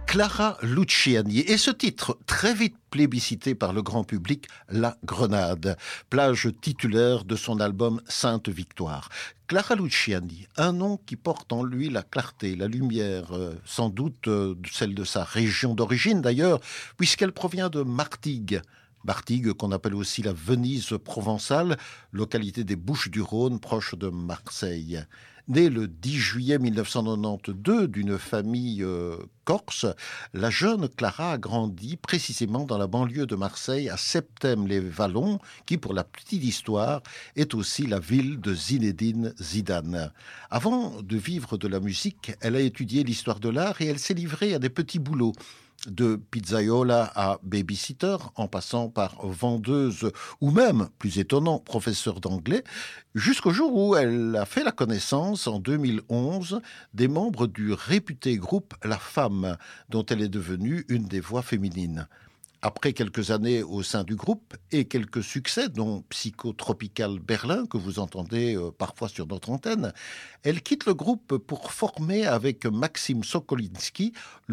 Clara Luciani. Et ce titre, très vite plébiscité par le grand public, La Grenade, plage titulaire de son album Sainte Victoire. Clara Luciani, un nom qui porte en lui la clarté, la lumière, sans doute celle de sa région d'origine d'ailleurs, puisqu'elle provient de Martigues. Martigues, qu'on appelle aussi la Venise provençale, localité des Bouches-du-Rhône, proche de Marseille. Née le 10 juillet 1992 d'une famille corse, la jeune Clara a grandi précisément dans la banlieue de Marseille, à Septèmes-les-Vallons, qui, pour la petite histoire, est aussi la ville de Zinedine Zidane. Avant de vivre de la musique, elle a étudié l'histoire de l'art et elle s'est livrée à des petits boulots. De pizzaiola à babysitter, en passant par vendeuse ou même, plus étonnant, professeur d'anglais, jusqu'au jour où elle a fait la connaissance, en 2011, des membres du réputé groupe La Femme, dont elle est devenue une des voix féminines. Après quelques années au sein du groupe et quelques succès, dont Psychotropical Berlin, que vous entendez parfois sur notre antenne, elle quitte le groupe pour former avec Maxime Sokolinski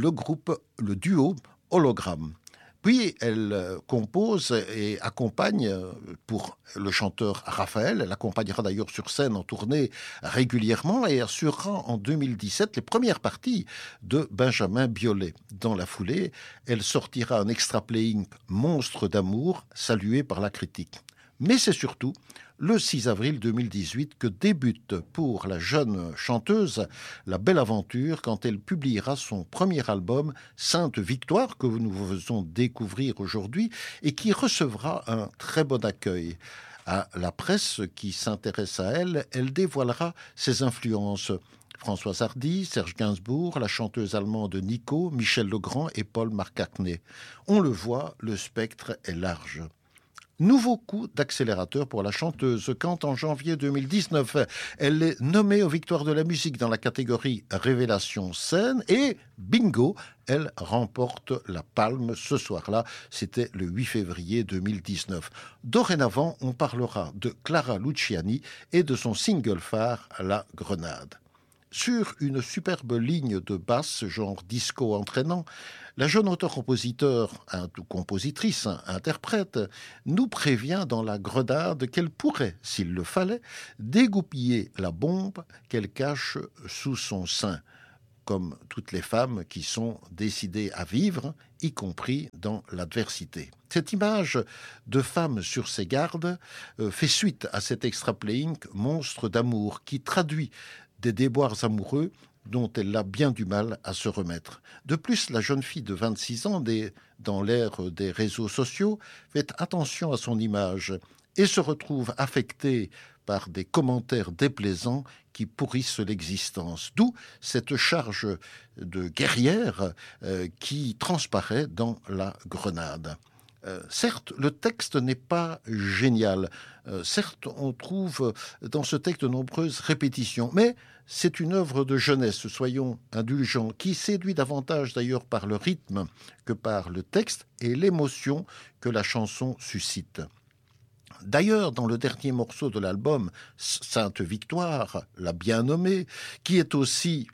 le duo Hologramme. Puis elle compose et accompagne pour le chanteur Raphaël. Elle accompagnera d'ailleurs sur scène en tournée régulièrement et assurera en 2017 les premières parties de Benjamin Biolay. Dans la foulée, elle sortira un extra playing Monstre d'amour, salué par la critique. Mais c'est surtout le 6 avril 2018 que débute pour la jeune chanteuse la belle aventure quand elle publiera son premier album Sainte Victoire, que nous vous faisons découvrir aujourd'hui et qui recevra un très bon accueil. À la presse qui s'intéresse à elle, elle dévoilera ses influences. Françoise Hardy, Serge Gainsbourg, la chanteuse allemande Nico, Michel Legrand et Paul McCartney. On le voit, le spectre est large. Nouveau coup d'accélérateur pour la chanteuse quand en janvier 2019, elle est nommée aux Victoires de la musique dans la catégorie Révélation scène et bingo, elle remporte la palme ce soir-là, c'était le 8 février 2019. Dorénavant, on parlera de Clara Luciani et de son single phare La Grenade. Sur une superbe ligne de basse, genre disco entraînant, la jeune auteur-compositeur, compositrice, interprète, nous prévient dans La Grenade qu'elle pourrait, s'il le fallait, dégoupiller la bombe qu'elle cache sous son sein, comme toutes les femmes qui sont décidées à vivre, y compris dans l'adversité. Cette image de femme sur ses gardes fait suite à cet extra-playing Monstre d'amour qui traduit des déboires amoureux dont elle a bien du mal à se remettre. De plus, la jeune fille de 26 ans, dans l'ère des réseaux sociaux, fait attention à son image et se retrouve affectée par des commentaires déplaisants qui pourrissent l'existence. D'où cette charge de guerrière qui transparaît dans La Grenade. Certes, le texte n'est pas génial. Certes, on trouve dans ce texte de nombreuses répétitions, mais c'est une œuvre de jeunesse, soyons indulgents, qui séduit davantage d'ailleurs par le rythme que par le texte et l'émotion que la chanson suscite. D'ailleurs, dans le dernier morceau de l'album, Sainte Victoire, la bien nommée, qui est aussi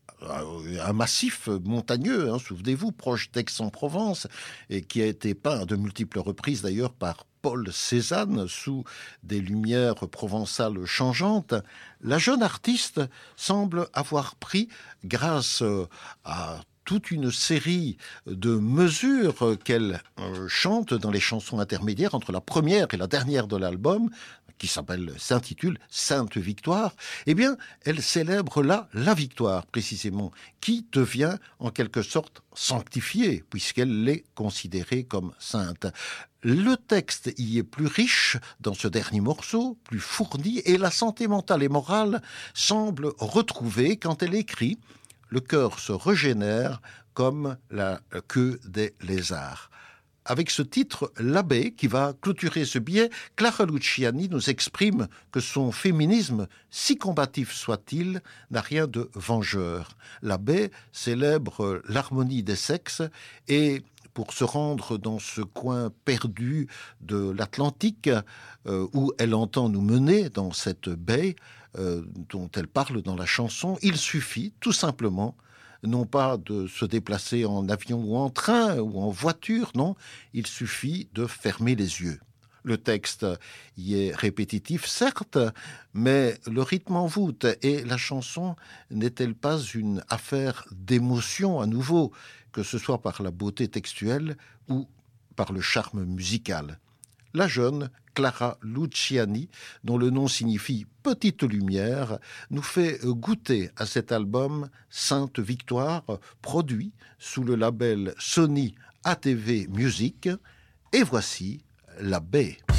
un massif montagneux, souvenez-vous, proche d'Aix-en-Provence, et qui a été peint à de multiples reprises d'ailleurs par Paul Cézanne sous des lumières provençales changeantes, la jeune artiste semble avoir pris, grâce à toute une série de mesures qu'elle chante dans les chansons intermédiaires entre la première et la dernière de l'album, qui s'intitule Sainte Victoire, eh bien, elle célèbre là la victoire, précisément, qui devient en quelque sorte sanctifiée, puisqu'elle l'est considérée comme sainte. Le texte y est plus riche dans ce dernier morceau, plus fourni, et la santé mentale et morale semble retrouvée quand elle écrit « Le cœur se régénère comme la queue des lézards ». Avec ce titre, L'abbé, qui va clôturer ce billet, Clara Luciani nous exprime que son féminisme, si combatif soit-il, n'a rien de vengeur. L'abbé célèbre l'harmonie des sexes et pour se rendre dans ce coin perdu de l'Atlantique où elle entend nous mener dans cette baie dont elle parle dans la chanson, il suffit tout simplement non pas de se déplacer en avion ou en train ou en voiture, non, il suffit de fermer les yeux. Le texte y est répétitif, certes, mais le rythme en voûte et la chanson n'est-elle pas une affaire d'émotion à nouveau, que ce soit par la beauté textuelle ou par le charme musical? La jeune Clara Luciani, dont le nom signifie Petite Lumière, nous fait goûter à cet album Sainte Victoire, produit sous le label Sony ATV Music. Et voici La Baie.